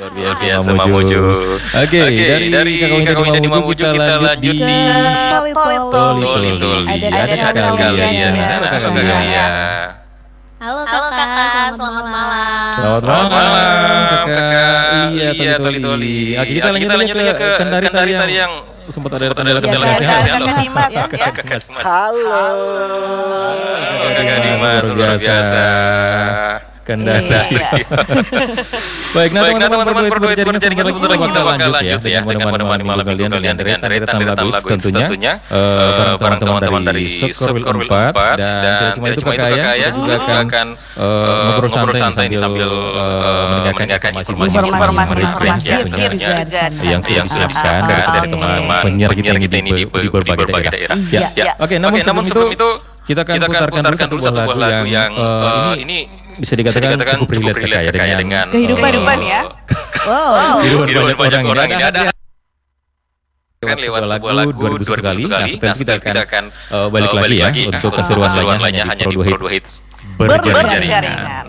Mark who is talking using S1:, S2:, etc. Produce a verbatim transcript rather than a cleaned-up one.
S1: Luar biasa Mamuju. Oke, dari dari Kakak Winda di Mamuju kita lanjut di Toli Toli. Ada kakak Galia di sana, kakak Galia.
S2: Halo kakak, selamat malam.
S1: Selamat malam kakak. Iya, Toli Toli. Oke, kita lanjut aja ke Kendari tadi yang sempat ada kendala-kendala kesehatan. Kakak Dimas.
S3: Halo.
S1: Kakak Dimas luar biasa. Kendari. Baik, nah teman-teman berdua itu jaringan sebentar lagi kita bakal lanjut ya dengan menemani malam minggu kalian dengan deretan-deretan lagu tentunya bareng teman-teman dari Sokor empat dan cuma itu kakak ya juga akan ngobrol santai sambil mendengarkan informasi-informasi yang sudah disajikan dari teman-teman penyiar kita ini di berbagai daerah. Oke, namun sebelum itu kita akan putarkan dulu satu buah lagu yang ini bisa dikatakan, bisa dikatakan cukup relate kaya dengan
S3: kehidupan ya.
S1: Wow. Kehidupan banyak orang ini ada kan lewat sebuah lagu dua ribu satu kali. Nah, setelah kita akan balik lagi ya untuk keseruan lainnya hanya di Pro dua Hits berjaringan.